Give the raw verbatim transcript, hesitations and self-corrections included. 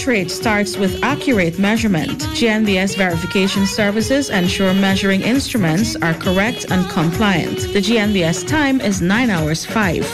success rate starts with accurate measurement. G N B S verification services ensure measuring instruments are correct and compliant. The G N B S time is nine hours five.